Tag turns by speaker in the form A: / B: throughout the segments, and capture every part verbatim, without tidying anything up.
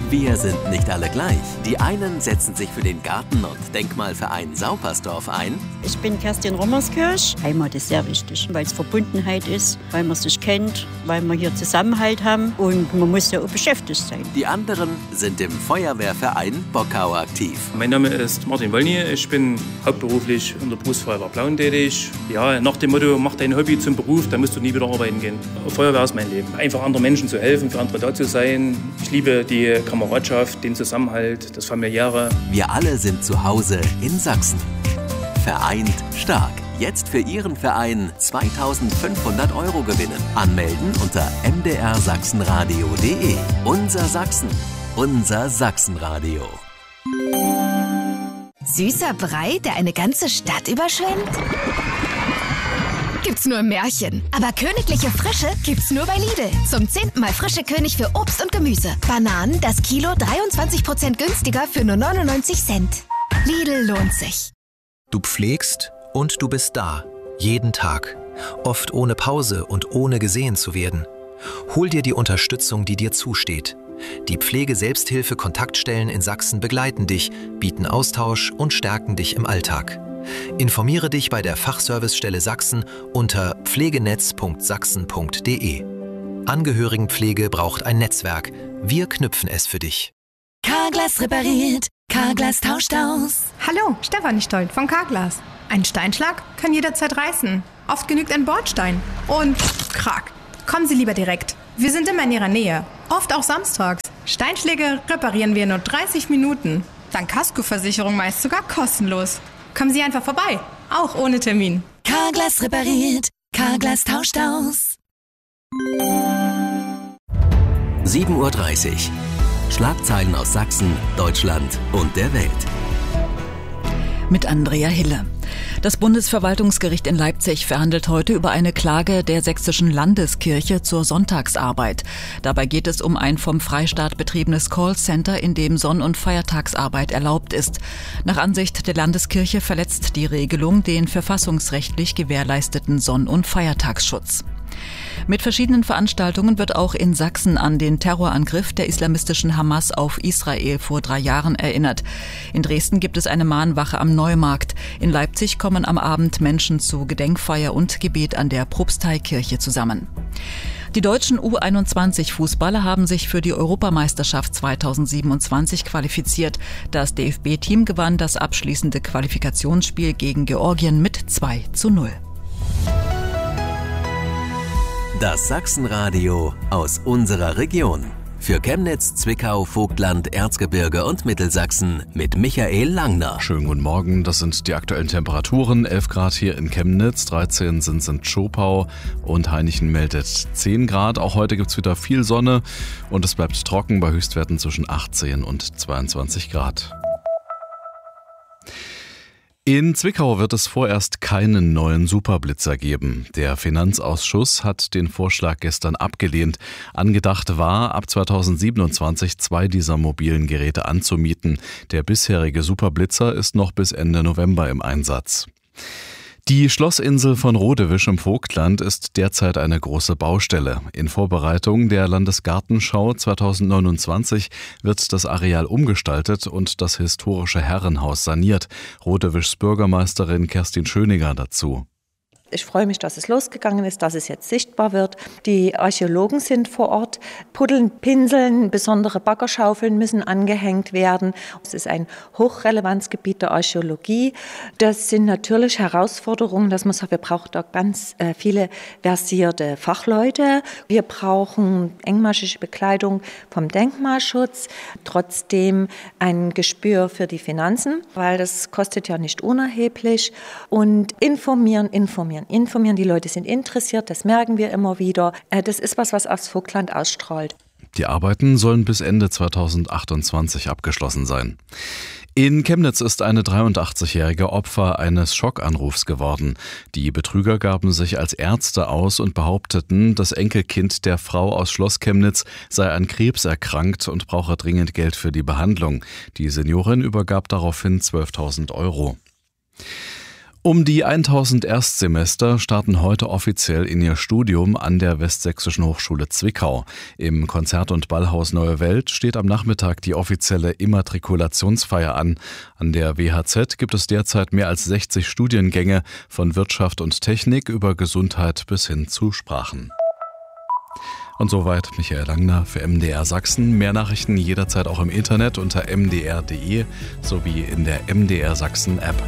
A: Wir sind nicht alle gleich. Die einen setzen sich für den Garten- und Denkmalverein Saupersdorf ein.
B: Ich bin Kerstin Rommerskirch. Heimat ist sehr wichtig, weil es Verbundenheit ist, weil man sich kennt, weil wir hier Zusammenhalt haben und man muss ja auch beschäftigt sein.
A: Die anderen sind im Feuerwehrverein Bockau aktiv.
C: Mein Name ist Martin Wollny. Ich bin hauptberuflich in der Berufsfeuerwehr Plauen tätig. Ja, nach dem Motto, mach dein Hobby zum Beruf, dann musst du nie wieder arbeiten gehen. Feuerwehr ist mein Leben. Einfach anderen Menschen zu helfen, für andere da zu sein. Ich liebe die Kameradschaft, den Zusammenhalt, das Familiäre.
A: Wir alle sind zu Hause in Sachsen. Vereint stark. Jetzt für Ihren Verein zweitausendfünfhundert Euro gewinnen. Anmelden unter m d r sachsenradio punkt de. Unser Sachsen. Unser Sachsenradio.
D: Süßer Brei, der eine ganze Stadt überschwemmt? Gibt's nur im Märchen. Aber königliche Frische gibt's nur bei Lidl. Zum zehnten Mal frische König für Obst und Gemüse. Bananen das Kilo dreiundzwanzig Prozent günstiger für nur neunundneunzig Cent. Lidl lohnt sich.
E: Du pflegst und du bist da. Jeden Tag. Oft ohne Pause und ohne gesehen zu werden. Hol dir die Unterstützung, die dir zusteht. Die Pflege-Selbsthilfe-Kontaktstellen in Sachsen begleiten dich, bieten Austausch und stärken dich im Alltag. Informiere dich bei der Fachservicestelle Sachsen unter pflegenetz punkt sachsen punkt de. Angehörigenpflege braucht ein Netzwerk. Wir knüpfen es für dich.
D: Carglass repariert, Carglass tauscht aus.
F: Hallo, Stefanie Stolt von Carglass. Ein Steinschlag kann jederzeit reißen. Oft genügt ein Bordstein. Und krack. Kommen Sie lieber direkt. Wir sind immer in Ihrer Nähe. Oft auch samstags. Steinschläge reparieren wir in nur dreißig Minuten. Dank Kaskoversicherung meist sogar kostenlos. Kommen Sie einfach vorbei, auch ohne Termin.
D: Carglass repariert, Carglass tauscht aus.
A: sieben Uhr dreißig. Schlagzeilen aus Sachsen, Deutschland und der Welt.
G: Mit Andrea Hille. Das Bundesverwaltungsgericht in Leipzig verhandelt heute über eine Klage der Sächsischen Landeskirche zur Sonntagsarbeit. Dabei geht es um ein vom Freistaat betriebenes Callcenter, in dem Sonn- und Feiertagsarbeit erlaubt ist. Nach Ansicht der Landeskirche verletzt die Regelung den verfassungsrechtlich gewährleisteten Sonn- und Feiertagsschutz. Mit verschiedenen Veranstaltungen wird auch in Sachsen an den Terrorangriff der islamistischen Hamas auf Israel vor drei Jahren erinnert. In Dresden gibt es eine Mahnwache am Neumarkt. In Leipzig kommen am Abend Menschen zu Gedenkfeier und Gebet an der Propsteikirche zusammen. Die deutschen U einundzwanzig Fußballer haben sich für die Europameisterschaft zweitausendsiebenundzwanzig qualifiziert. Das D F B-Team gewann das abschließende Qualifikationsspiel gegen Georgien mit zwei zu null.
A: Das Sachsenradio aus unserer Region. Für Chemnitz, Zwickau, Vogtland, Erzgebirge und Mittelsachsen mit Michael Langner.
H: Schönen guten Morgen, das sind die aktuellen Temperaturen. elf Grad hier in Chemnitz, dreizehn sind es in Zschopau und Hainichen meldet zehn Grad. Auch heute gibt es wieder viel Sonne und es bleibt trocken bei Höchstwerten zwischen achtzehn und zweiundzwanzig Grad. In Zwickau wird es vorerst keinen neuen Superblitzer geben. Der Finanzausschuss hat den Vorschlag gestern abgelehnt. Angedacht war, ab zweitausendsiebenundzwanzig zwei dieser mobilen Geräte anzumieten. Der bisherige Superblitzer ist noch bis Ende November im Einsatz. Die Schlossinsel von Rodewisch im Vogtland ist derzeit eine große Baustelle. In Vorbereitung der Landesgartenschau zweitausendneunundzwanzig wird das Areal umgestaltet und das historische Herrenhaus saniert. Rodewischs Bürgermeisterin Kerstin Schöniger dazu.
I: Ich freue mich, dass es losgegangen ist, dass es jetzt sichtbar wird. Die Archäologen sind vor Ort. Puddeln, Pinseln, besondere Baggerschaufeln müssen angehängt werden. Es ist ein hochrelevantes Gebiet der Archäologie. Das sind natürlich Herausforderungen, dass man sagt, wir brauchen da ganz äh, viele versierte Fachleute. Wir brauchen engmaschige Bekleidung vom Denkmalschutz. Trotzdem ein Gespür für die Finanzen, weil das kostet ja nicht unerheblich. Und informieren, informieren. Informieren, die Leute sind interessiert, das merken wir immer wieder. Das ist was, was aufs Vogtland ausstrahlt.
H: Die Arbeiten sollen bis Ende zweitausendachtundzwanzig abgeschlossen sein. In Chemnitz ist eine dreiundachtzigjährige Opfer eines Schockanrufs geworden. Die Betrüger gaben sich als Ärzte aus und behaupteten, das Enkelkind der Frau aus Schloss Chemnitz sei an Krebs erkrankt und brauche dringend Geld für die Behandlung. Die Seniorin übergab daraufhin zwölftausend Euro. Um die tausend Erstsemester starten heute offiziell in ihr Studium an der Westsächsischen Hochschule Zwickau. Im Konzert- und Ballhaus Neue Welt steht am Nachmittag die offizielle Immatrikulationsfeier an. An der W H Z gibt es derzeit mehr als sechzig Studiengänge, von Wirtschaft und Technik über Gesundheit bis hin zu Sprachen. Und soweit Michael Langner für M D R Sachsen. Mehr Nachrichten jederzeit auch im Internet unter m d r punkt d e sowie in der M D R Sachsen App.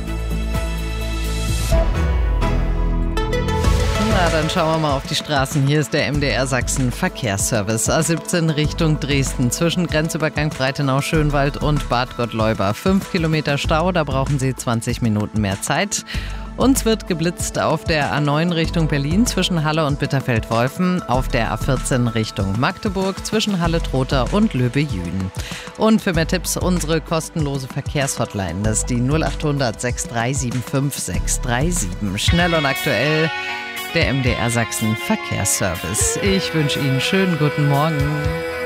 J: Na, dann schauen wir mal auf die Straßen. Hier ist der M D R Sachsen Verkehrsservice. A siebzehn Richtung Dresden zwischen Grenzübergang Breitenau-Schönwald und Bad Gottleuba. Fünf Kilometer Stau, da brauchen Sie zwanzig Minuten mehr Zeit. Uns wird geblitzt auf der A neun Richtung Berlin zwischen Halle und Bitterfeld-Wolfen, auf der A vierzehn Richtung Magdeburg zwischen Halle-Trotha und Löbe-Jüden. Und für mehr Tipps unsere kostenlose Verkehrshotline, das ist die null acht hundert sechs drei sieben fünf sechs drei sieben. Schnell und aktuell der M D R Sachsen Verkehrsservice. Ich wünsche Ihnen schönen guten Morgen.